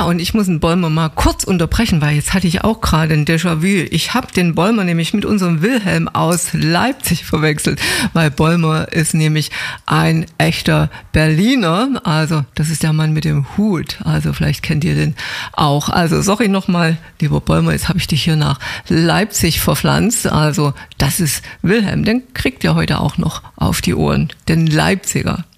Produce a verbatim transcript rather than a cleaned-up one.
und ich muss den Bollmer mal kurz unterbrechen, weil jetzt hatte ich auch gerade ein Déjà-vu. Ich habe den Bollmer nämlich mit unserem Wilhelm aus Leipzig verwechselt, weil Bollmer ist nämlich ein echter Berliner. Also das ist der Mann mit dem Hut. Also vielleicht kennt ihr den auch. Also sorry nochmal, lieber Bollmer, jetzt habe ich dich hier nach Leipzig verpflanzt. Also das ist Wilhelm, den kriegt ihr heute auch noch auf die Ohren, den Leipziger.